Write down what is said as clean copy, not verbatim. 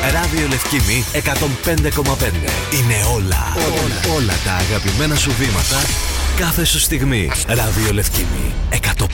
Ράδιο Λευκήμη 105,5. Είναι όλα τα αγαπημένα σου βήματα κάθε σου στιγμή. Ράδιο Λευκήμη 105,5.